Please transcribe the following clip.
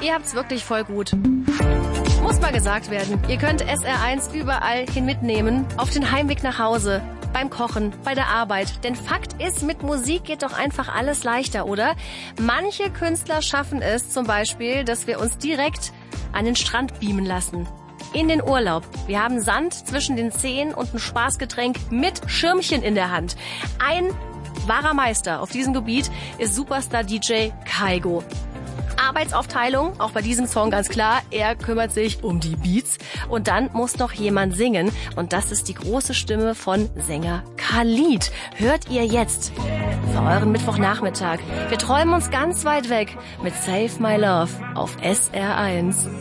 Ihr habt's wirklich voll gut. Muss mal gesagt werden, ihr könnt SR1 überall hin mitnehmen, auf den Heimweg nach Hause, beim Kochen, bei der Arbeit. Denn Fakt ist, mit Musik geht doch einfach alles leichter, oder? Manche Künstler schaffen es zum Beispiel, dass wir uns direkt an den Strand beamen lassen. In den Urlaub. Wir haben Sand zwischen den Zehen und ein Spaßgetränk mit Schirmchen in der Hand. Ein wahrer Meister auf diesem Gebiet ist Superstar-DJ Kygo. Arbeitsaufteilung, auch bei diesem Song ganz klar, er kümmert sich um die Beats und dann muss noch jemand singen und das ist die große Stimme von Sänger Khalid. Hört ihr jetzt für euren Mittwochnachmittag. Wir träumen uns ganz weit weg mit Save My Love auf SR1.